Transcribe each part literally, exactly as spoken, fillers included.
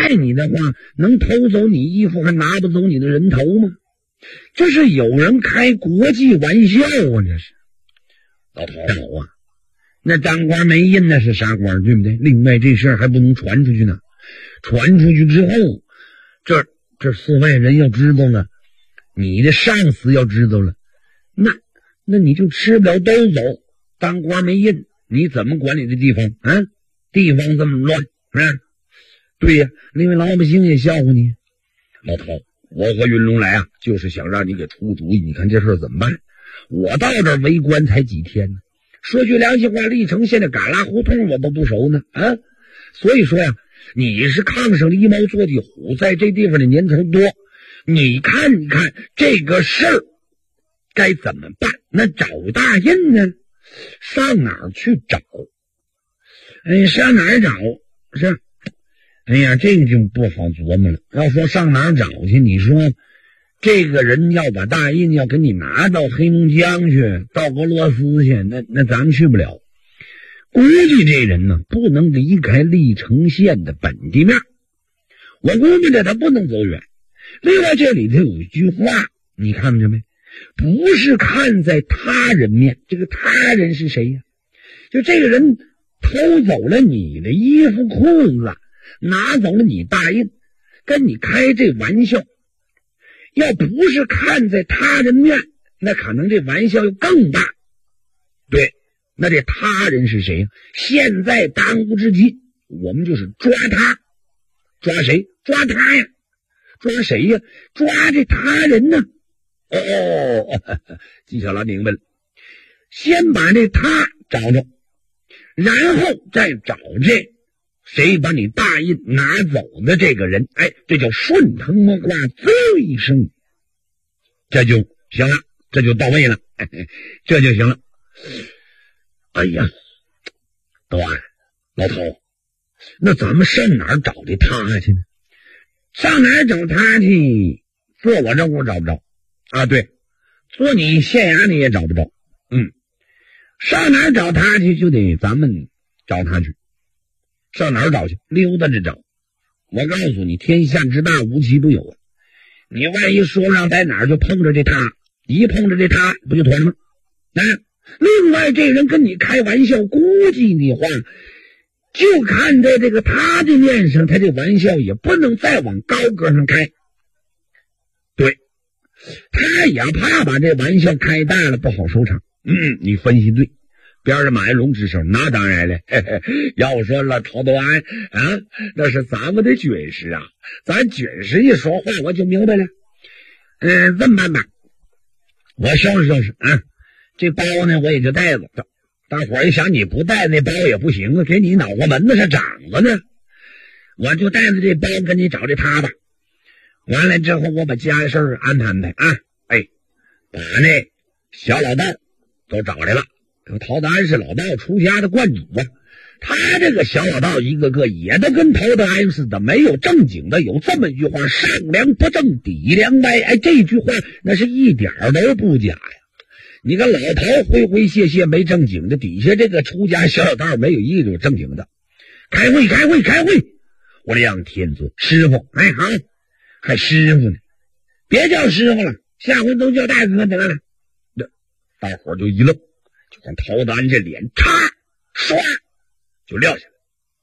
爱你的话，能偷走你衣服还拿不走你的人头吗？这是有人开国际玩笑啊！这是老头啊，那当官没印那是啥官，对不对？另外这事儿还不能传出去呢，传出去之后，这这四外人要知道了，你的上司要知道了，那那你就吃不了兜走。当官没印，你怎么管理这地方啊？地方这么乱，是吧？对呀，因为老百姓也笑话你。老头，我和云龙来啊，就是想让你给出主意，你看这事怎么办？我到这儿为官才几天呢，说句良心话，历城县的旮旯胡同我都不熟呢啊！所以说呀，你是炕上狸猫坐地虎，在这地方的年头多，你看你看这个事儿该怎么办？那找大印呢？上哪儿去找？哎，上哪儿找？是，哎呀，这个就不好琢磨了。要说上哪儿找去，你说这个人要把大印要给你拿到黑龙江去，到俄罗斯去，那那咱们去不了。估计这人呢，不能离开历城县的本地面，我估计着他不能走远。另外这里头有一句话，你看着没？不是看在他人面，这个他人是谁呀？就这个人偷走了你的衣服裤子，拿走了你大印，跟你开这玩笑。要不是看在他人面，那可能这玩笑又更大。对，那这他人是谁呀？现在当务之急，我们就是抓他。抓谁？抓他呀！抓谁呀？抓这他人呢？哦，纪晓岚明白了，先把这他找着，然后再找这谁把你大印拿走的这个人，哎，这叫顺藤摸瓜，滋一声，这就行了，这就到位了，嘿嘿，这就行了。哎呀，大安老头，那咱们上哪儿找这他去呢？上哪儿找他去？做我这屋找不着啊，对，做你县衙你也找不着。嗯，上哪儿找他去？就得咱们找他去。上哪儿找去？溜达着找。我告诉你，天下之大无奇不有啊！你万一说让在哪儿就碰着这他，一碰着这他不就妥了吗？啊，另外这人跟你开玩笑，估计你话就看在这个他的面上，他这玩笑也不能再往高个上开。对，他也怕把这玩笑开大了不好收场。嗯，你分析对。边上马云龙吱声，那当然了，嘿嘿，要说了陶德安啊，那是咱们的军师啊，咱军师一说话我就明白了。嗯、呃，这么办吧，我收拾收拾啊，这包呢我也就带着。大伙儿一想，你不带那包也不行啊，给你脑瓜门子上长着呢，我就带着这包跟你找这他吧。完了之后，我把家里事儿安排安排啊，哎，把那小老道都找来了。这个陶德安是老道出家的观主啊，他这个小老道一个个也都跟陶德安似的，没有正经的。有这么一句话，上梁不正底梁歪，哎，这句话那是一点都不假呀。你个老头灰灰谢谢没正经的，底下这个出家小老道没有一个有正经的。开会开会开会，我亮天尊师傅，哎好，还师傅呢，别叫师傅了，下回都叫大哥得了。大伙就一愣，就看陶德安这脸嚓唰就撂下来。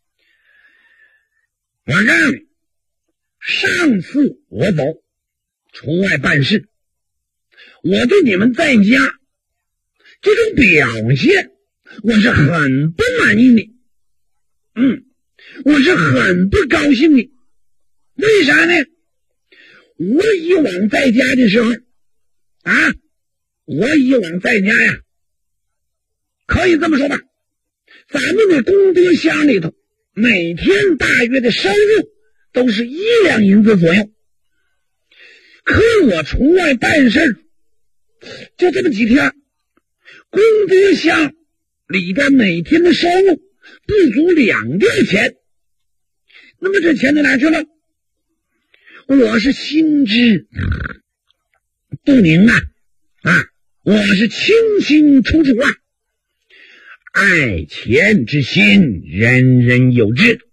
我让你上次我走出外办事，我对你们在家这种表现我是很不满意的，嗯，我是很不高兴的。为啥呢？我以往在家的时候啊，我以往在家呀，可以这么说吧，咱们的功德箱里头每天大约的收入都是一两银子左右，可我出外办事就这么几天，功德箱里边每天的收入不足两吊钱。那么这钱到哪去了？我是心知不明啊啊！我是清清楚楚啊！爱钱之心，人人有之。